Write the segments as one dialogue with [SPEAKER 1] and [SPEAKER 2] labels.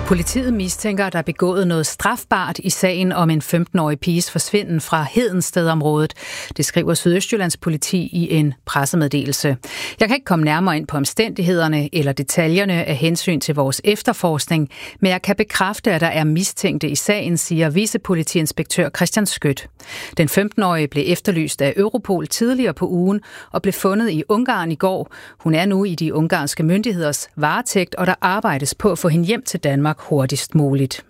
[SPEAKER 1] Politiet mistænker, at der er begået noget strafbart i sagen om en 15-årig piges forsvinden fra Hedenstedområdet. Det skriver Sydøstjyllands politi i en pressemeddelelse. Jeg kan ikke komme nærmere ind på omstændighederne eller detaljerne af hensyn til vores efterforskning, men jeg kan bekræfte, at der er mistænkte i sagen, siger vicepolitiinspektør Christian Skødt. Den 15-årige blev efterlyst af Europol tidligere på ugen og blev fundet i Ungarn i går. Hun er nu i de ungarske myndigheders varetægt, og der arbejdes på at få hende hjem til Danmark hurtigst muligt.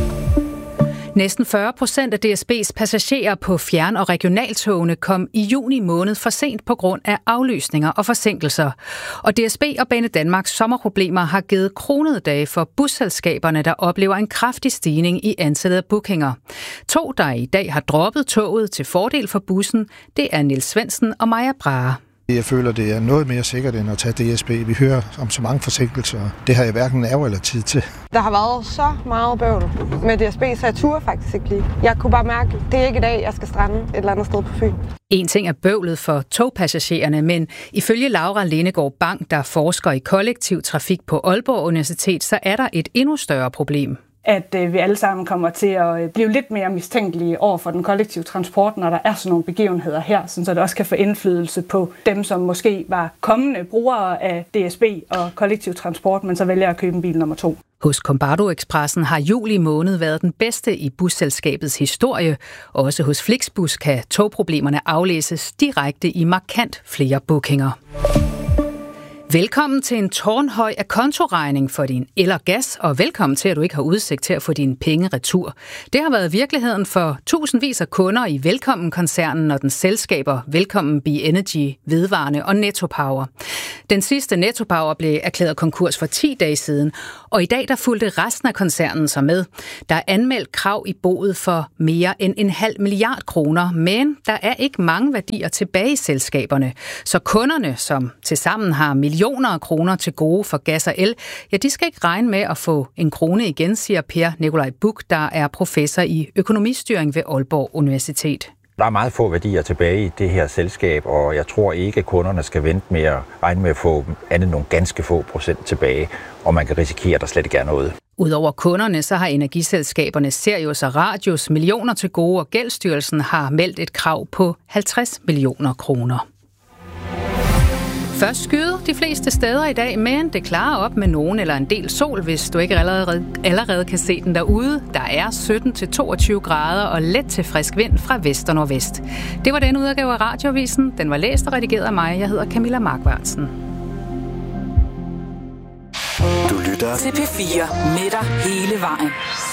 [SPEAKER 1] Næsten 40% af DSB's passagerer på fjern- og regionaltogene kom i juni måned for sent på grund af aflysninger og forsinkelser. Og DSB og Banedanmarks sommerproblemer har givet kronede dage for busselskaberne, der oplever en kraftig stigning i antallet af bookinger. 2, der i dag har droppet toget til fordel for bussen, det er Niels Svendsen og Maja Brahe.
[SPEAKER 2] Jeg føler, det er noget mere sikkert end at tage DSB. Vi hører om så mange forsinkelser. Det har jeg hverken nerve eller tid til.
[SPEAKER 3] Der har været så meget bøvl med DSB, så jeg turde faktisk ikke lige. Jeg kunne bare mærke, at det er ikke i dag, jeg skal strande et eller andet sted på Fyn.
[SPEAKER 1] En ting er bøvlet for togpassagererne, men ifølge Laura Lindegård Bang, der forsker i kollektiv trafik på Aalborg Universitet, så er der et endnu større problem.
[SPEAKER 4] At vi alle sammen kommer til at blive lidt mere mistænkelige over for den kollektive transport, når der er sådan nogle begivenheder her, så det også kan få indflydelse på dem, som måske var kommende brugere af DSB og kollektiv transport, men så vælger at købe en bil nummer 2.
[SPEAKER 1] Hos Combardo Expressen har juli måned været den bedste i busselskabets historie. Også hos Flixbus kan togproblemerne aflæses direkte i markant flere bookinger. Velkommen til en tårnhøj akontoregning for din el og gas, og velkommen til, at du ikke har udsigt til at få dine penge retur. Det har været virkeligheden for tusindvis af kunder i Velkommen-koncernen og dens selskaber Velkommen Be Energy, Vedvarende og Netto Power. Den sidste Netto Power blev erklæret konkurs for 10 dage siden, og i dag der fulgte resten af koncernen sig med. Der er anmeldt krav i boet for mere end 0,5 milliard kroner, men der er ikke mange værdier tilbage i selskaberne. Så kunderne, som tilsammen har millioner af kroner til gode for gas og el, ja, de skal ikke regne med at få en krone igen, siger Per Nikolaj Buch, der er professor i økonomistyring ved Aalborg Universitet.
[SPEAKER 5] Der er meget få værdier tilbage i det her selskab, og jeg tror ikke, at kunderne skal vente med at regne med at få andet nogle ganske få procent tilbage, og man kan risikere, at der slet ikke er noget.
[SPEAKER 1] Udover kunderne, så har energiselskaberne Sirius og Radius millioner til gode, og Gældsstyrelsen har meldt et krav på 50 millioner kroner. Først skyde de fleste steder i dag, men det klarer op med nogen eller en del sol, hvis du ikke allerede kan se den derude. Der er 17-22 grader og let til frisk vind fra vest og nordvest. Det var den udgave af Radioavisen. Den var læst og redigeret af mig. Jeg hedder Camilla Markvartsen.
[SPEAKER 6] Du lytter til P4 med dig hele vejen.